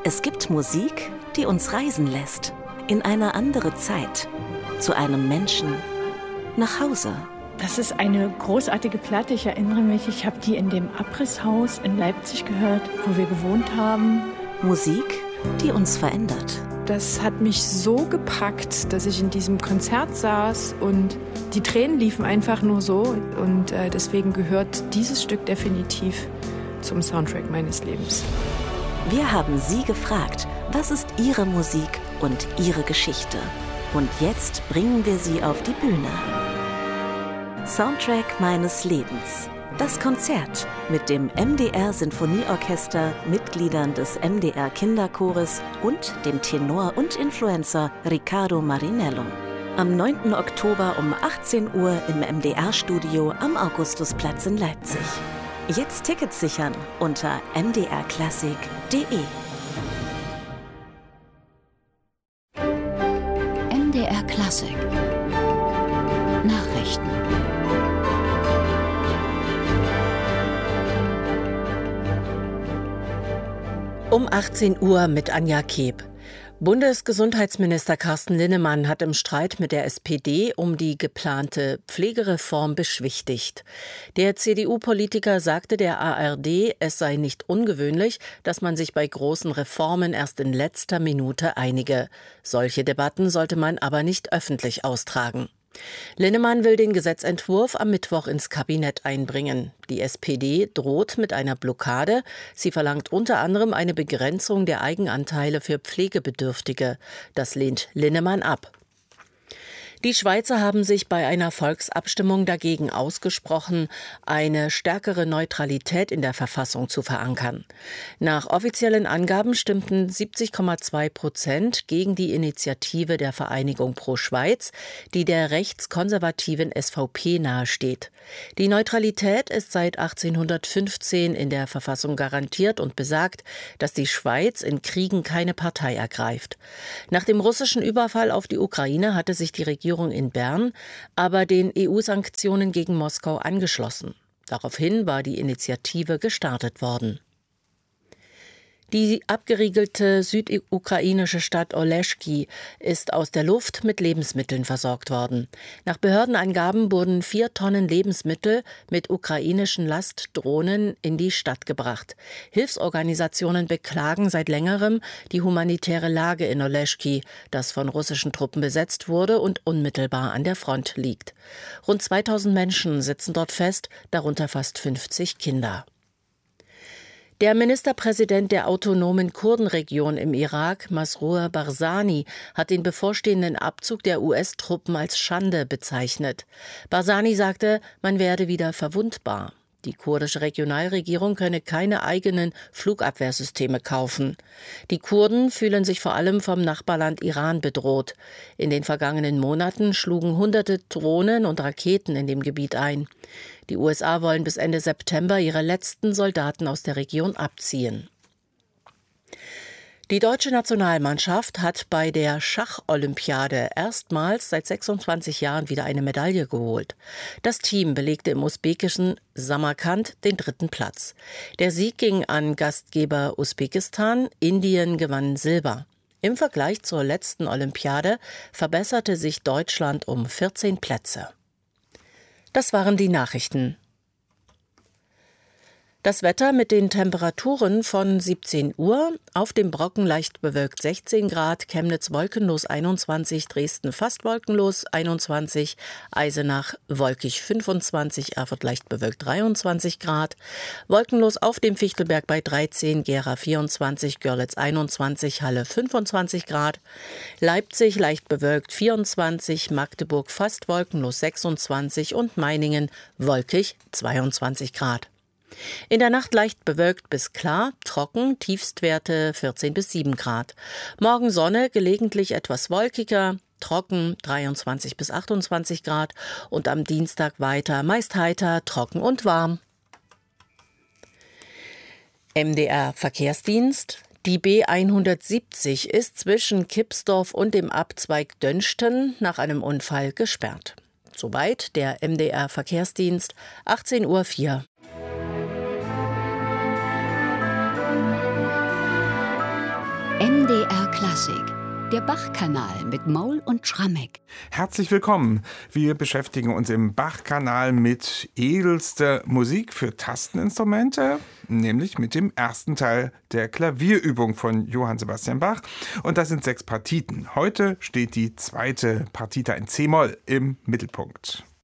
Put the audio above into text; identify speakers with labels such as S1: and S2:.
S1: Es gibt Musik, die uns reisen lässt. In eine andere Zeit. Zu einem Menschen. Nach Hause.
S2: Das ist eine großartige Platte. Ich erinnere mich, ich habe die in dem Abrisshaus in Leipzig gehört, wo wir gewohnt haben.
S1: Musik, die uns verändert.
S2: Das hat mich so gepackt, dass ich in diesem Konzert saß und die Tränen liefen einfach nur so. Und deswegen gehört dieses Stück definitiv zum Soundtrack meines Lebens.
S1: Wir haben Sie gefragt, was ist Ihre Musik und Ihre Geschichte? Und jetzt bringen wir Sie auf die Bühne. Soundtrack meines Lebens. Das Konzert mit dem MDR Sinfonieorchester, Mitgliedern des MDR Kinderchores und dem Tenor und Influencer Riccardo Marinello. Am 9. Oktober um 18 Uhr im MDR-Studio am Augustusplatz in Leipzig. Jetzt Tickets sichern unter mdrklassik.de.
S3: MDR Klassik Nachrichten.
S4: Um 18 Uhr mit Anja Keeb. Bundesgesundheitsminister Carsten Linnemann hat im Streit mit der SPD um die geplante Pflegereform beschwichtigt. Der CDU-Politiker sagte der ARD, es sei nicht ungewöhnlich, dass man sich bei großen Reformen erst in letzter Minute einige. Solche Debatten sollte man aber nicht öffentlich austragen. Linnemann will den Gesetzentwurf am Mittwoch ins Kabinett einbringen. Die SPD droht mit einer Blockade. Sie verlangt unter anderem eine Begrenzung der Eigenanteile für Pflegebedürftige. Das lehnt Linnemann ab. Die Schweizer haben sich bei einer Volksabstimmung dagegen ausgesprochen, eine stärkere Neutralität in der Verfassung zu verankern. Nach offiziellen Angaben stimmten 70,2% gegen die Initiative der Vereinigung Pro Schweiz, die der rechtskonservativen SVP nahesteht. Die Neutralität ist seit 1815 in der Verfassung garantiert und besagt, dass die Schweiz in Kriegen keine Partei ergreift. Nach dem russischen Überfall auf die Ukraine hatte sich die Regierung in Bern aber den EU-Sanktionen gegen Moskau angeschlossen. Daraufhin war die Initiative gestartet worden. Die abgeriegelte südukrainische Stadt Oleschki ist aus der Luft mit Lebensmitteln versorgt worden. Nach Behördenangaben wurden 4 Tonnen Lebensmittel mit ukrainischen Lastdrohnen in die Stadt gebracht. Hilfsorganisationen beklagen seit längerem die humanitäre Lage in Oleschki, das von russischen Truppen besetzt wurde und unmittelbar an der Front liegt. Rund 2000 Menschen sitzen dort fest, darunter fast 50 Kinder. Der Ministerpräsident der autonomen Kurdenregion im Irak, Masroor Barzani, hat den bevorstehenden Abzug der US-Truppen als Schande bezeichnet. Barzani sagte, man werde wieder verwundbar. Die kurdische Regionalregierung könne keine eigenen Flugabwehrsysteme kaufen. Die Kurden fühlen sich vor allem vom Nachbarland Iran bedroht. In den vergangenen Monaten schlugen Hunderte Drohnen und Raketen in dem Gebiet ein. Die USA wollen bis Ende September ihre letzten Soldaten aus der Region abziehen. Die deutsche Nationalmannschaft hat bei der Schacholympiade erstmals seit 26 Jahren wieder eine Medaille geholt. Das Team belegte im usbekischen Samarkand den 3. Platz. Der Sieg ging an Gastgeber Usbekistan, Indien gewann Silber. Im Vergleich zur letzten Olympiade verbesserte sich Deutschland um 14 Plätze. Das waren die Nachrichten. Das Wetter mit den Temperaturen von 17 Uhr. Auf dem Brocken leicht bewölkt 16 Grad, Chemnitz wolkenlos 21, Dresden fast wolkenlos 21, Eisenach wolkig 25, Erfurt leicht bewölkt 23 Grad, wolkenlos auf dem Fichtelberg bei 13, Gera 24, Görlitz 21, Halle 25 Grad, Leipzig leicht bewölkt 24, Magdeburg fast wolkenlos 26 und Meiningen wolkig 22 Grad. In der Nacht leicht bewölkt bis klar, trocken, Tiefstwerte 14 bis 7 Grad. Morgen Sonne, gelegentlich etwas wolkiger, trocken 23 bis 28 Grad und am Dienstag weiter meist heiter, trocken und warm. MDR Verkehrsdienst. Die B170 ist zwischen Kipsdorf und dem Abzweig Dönsten nach einem Unfall gesperrt. Soweit der MDR Verkehrsdienst, 18:04 Uhr.
S3: MDR Klassik, der Bach-Kanal mit Maul und Schrammeck.
S5: Herzlich willkommen. Wir beschäftigen uns im Bach-Kanal mit edelster Musik für Tasteninstrumente, nämlich mit dem ersten Teil der Klavierübung von Johann Sebastian Bach. Und das sind 6 Partiten. Heute steht die zweite Partita in C-Moll im Mittelpunkt.